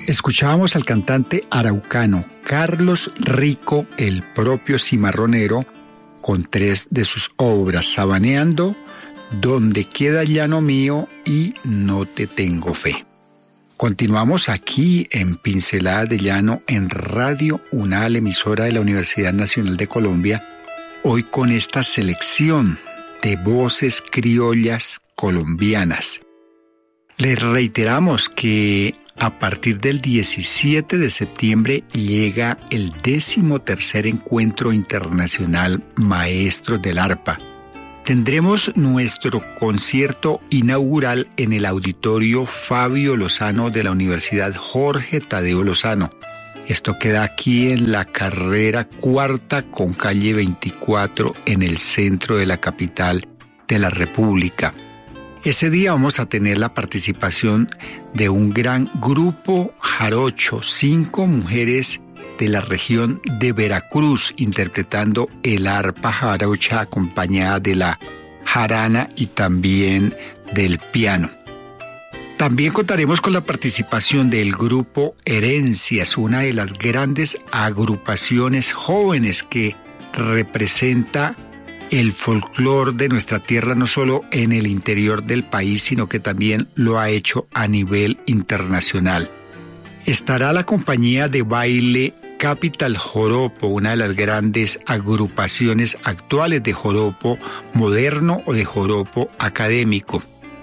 Escuchábamos al cantante araucano Carlos Rico, el propio cimarronero, con tres de sus obras: Sabaneando, Donde queda llano mío y No te tengo fe. Continuamos aquí en Pinceladas de Llano en Radio UNAL, emisora de la Universidad Nacional de Colombia, hoy con esta selección de voces criollas colombianas. Les reiteramos que a partir del 17 de septiembre llega el 13º Encuentro Internacional Maestros del Arpa. Tendremos nuestro concierto inaugural en el Auditorio Fabio Lozano de la Universidad Jorge Tadeo Lozano. Esto queda aquí en la carrera 4ª con calle 24 en el centro de la capital de la República. Ese día vamos a tener la participación de un gran grupo jarocho, 5 mujeres de la región de Veracruz, interpretando el arpa jarocha acompañada de la jarana y también del piano. También contaremos con la participación del grupo Herencias, una de las grandes agrupaciones jóvenes que representa el folclore de nuestra tierra, no solo en el interior del país, sino que también lo ha hecho a nivel internacional. Estará la compañía de baile Capital Joropo, una de las grandes agrupaciones actuales de joropo moderno o de joropo académico.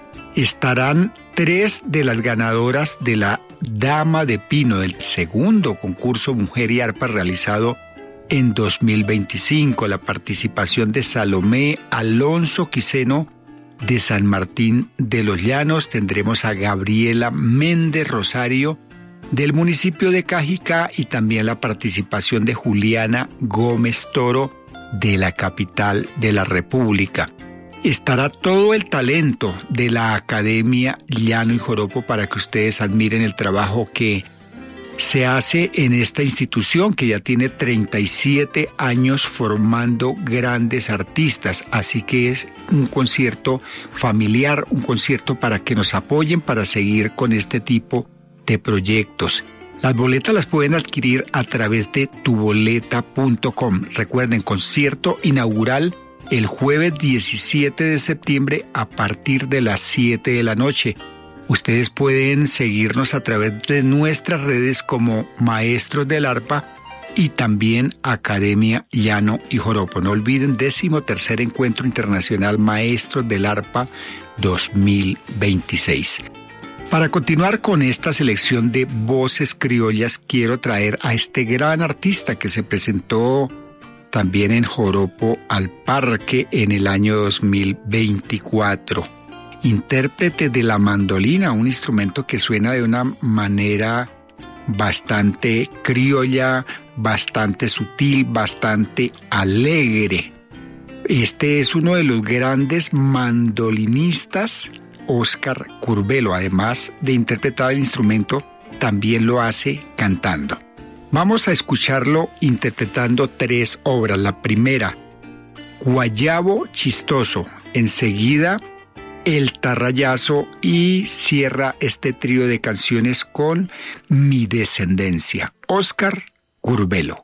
Estarán 3 de las ganadoras de la Dama de Pino, del segundo concurso Mujer y Arpa realizado en 2025, la participación de Salomé Alonso Quiseno de San Martín de los Llanos. Tendremos a Gabriela Méndez Rosario del municipio de Cajicá y también la participación de Juliana Gómez Toro de la capital de la República. Estará todo el talento de la Academia Llano y Joropo para que ustedes admiren el trabajo que se hace en esta institución que ya tiene 37 años formando grandes artistas, así que es un concierto familiar, un concierto para que nos apoyen para seguir con este tipo de proyectos. Las boletas las pueden adquirir a través de tuboleta.com. Recuerden, concierto inaugural el jueves 17 de septiembre a partir de las 7 de la noche. Ustedes pueden seguirnos a través de nuestras redes como Maestros del Arpa y también Academia Llano y Joropo. No olviden, 13º Encuentro Internacional Maestros del Arpa 2026. Para continuar con esta selección de voces criollas, quiero traer a este gran artista que se presentó también en Joropo al Parque en el año 2024. Intérprete de la mandolina, un instrumento que suena de una manera bastante criolla, bastante sutil, bastante alegre. Este es uno de los grandes mandolinistas, Óscar Curbelo. Además de interpretar el instrumento, también lo hace cantando. Vamos a escucharlo interpretando 3 obras. La primera, Guayabo Chistoso. Enseguida, El Tarrayazo, y cierra este trío de canciones con Mi Descendencia. Óscar Curbelo.